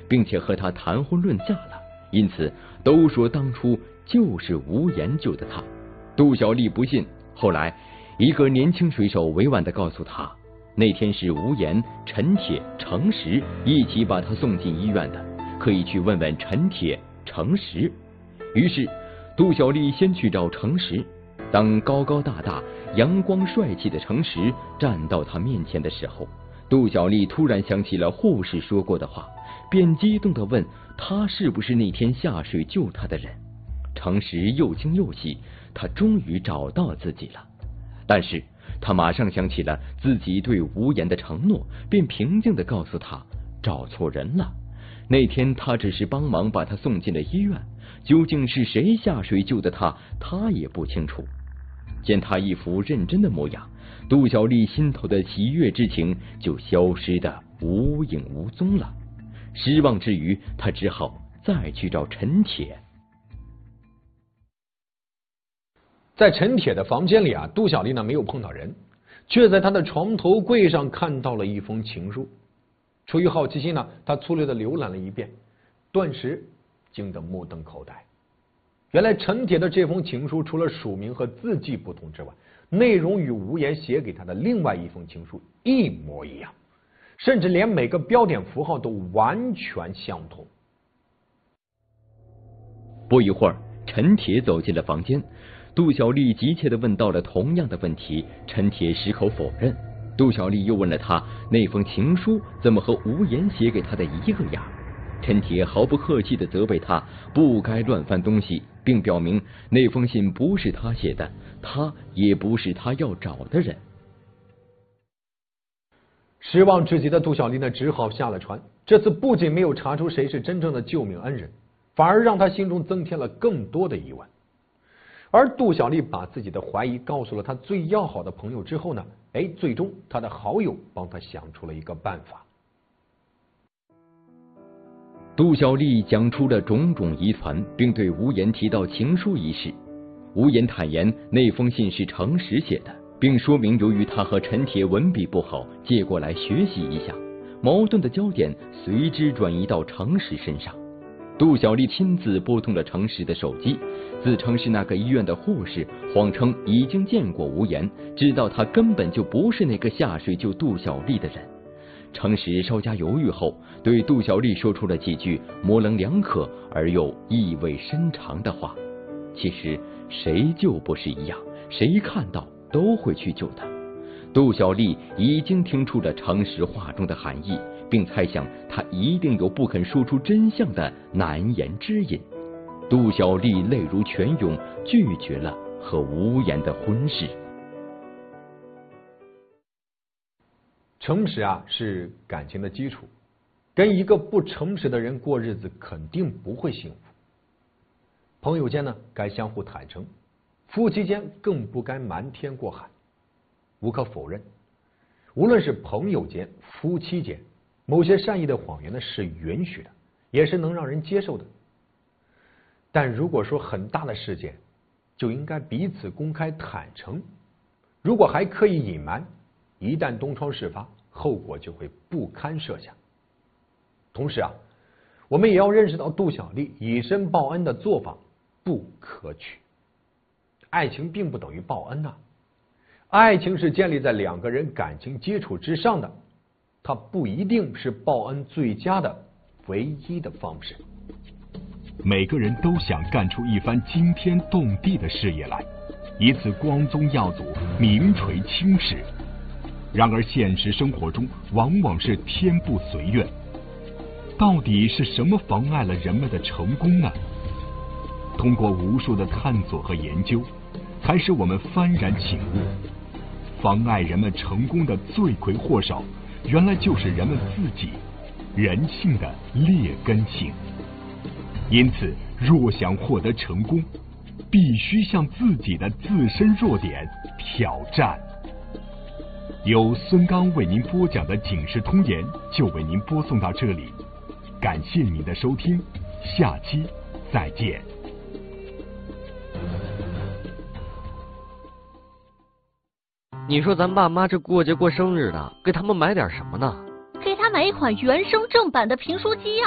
并且和他谈婚论嫁了，因此都说当初就是无言救的他。杜小丽不信，后来一个年轻水手委婉地告诉他，那天是无言、陈铁、程实一起把他送进医院的，可以去问问陈铁、程实。于是杜小丽先去找程实。当高高大大、阳光帅气的程实站到他面前的时候，杜小丽突然想起了护士说过的话，便激动地问他是不是那天下水救他的人。程实又惊又喜，他终于找到自己了。但是他马上想起了自己对无言的承诺，便平静地告诉他找错人了。那天他只是帮忙把他送进了医院，究竟是谁下水救的他，他也不清楚。见他一副认真的模样，杜小丽心头的喜悦之情就消失得无影无踪了。失望之余，他只好再去找陈铁。 在陈铁的房间里啊，杜小丽呢没有碰到人，却在他的床头柜上看到了一封情书。出于好奇心呢，他粗略的浏览了一遍，顿时惊得目瞪口呆。原来陈铁的这封情书除了署名和字迹不同之外，内容与无言写给他的另外一封情书一模一样，甚至连每个标点符号都完全相同。 不一会儿，陈铁走进了房间，杜小丽急切地问到了同样的问题，陈铁矢口否认。杜小丽又问了他那封情书怎么和无言写给他的一个样。陈铁毫不客气地责备他不该乱翻东西，并表明那封信不是他写的，他也不是他要找的人。 失望至极的杜小丽呢，只好下了船。这次不仅没有查出谁是真正的救命恩人，反而让他心中增添了更多的疑问。而杜小丽把自己的怀疑告诉了他最要好的朋友之后呢，最终他的好友帮他想出了一个办法。 杜小丽讲出了种种疑团，并对无言提到情书一事。无言坦言那封信是程实写的，并说明由于他和陈铁文笔不好，借过来学习一下。矛盾的焦点随之转移到程实身上。杜小丽亲自拨通了程实的手机，自称是那个医院的护士，谎称已经见过无言，知道他根本就不是那个下水救杜小丽的人。程实稍加犹豫后，对杜小丽说出了几句模棱两可而又意味深长的话。其实谁救不是一样，谁看到都会去救他。杜小丽已经听出了程实话中的含义，并猜想他一定有不肯说出真相的难言之隐。杜小丽泪如泉涌，拒绝了和无言的婚事。 诚实啊，是感情的基础，跟一个不诚实的人过日子肯定不会幸福。朋友间呢，该相互坦诚，夫妻间更不该瞒天过海。无可否认，无论是朋友间、夫妻间，某些善意的谎言呢是允许的，也是能让人接受的。但如果说很大的事件，就应该彼此公开坦诚。如果还刻意隐瞒，一旦东窗事发，后果就会不堪设想。同时啊，我们也要认识到杜小丽以身报恩的做法不可取。爱情并不等于报恩呐，爱情是建立在两个人感情基础之上的，它不一定是报恩最佳的唯一的方式。 每个人都想干出一番惊天动地的事业来，以此光宗耀祖、名垂青史。然而现实生活中往往是天不随愿，到底是什么妨碍了人们的成功呢？通过无数的探索和研究，才使我们幡然醒悟，妨碍人们成功的罪魁祸首，原来就是人们自己，人性的劣根性。因此，若想获得成功，必须向自己的自身弱点挑战。由孙刚为您播讲的《警世通言》就为您播送到这里，感谢您的收听，下期再见。 你说咱爸妈这过节过生日的，给他们买点什么呢？ 给他买一款原声正版的评书机呀。